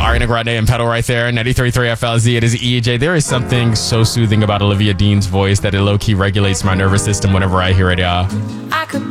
Ariana Grande and Pedal right there. 93.3 FLZ. It is EJ. There is something so soothing about Olivia Dean's voice that it low-key regulates my nervous system whenever I hear it, y'all. I could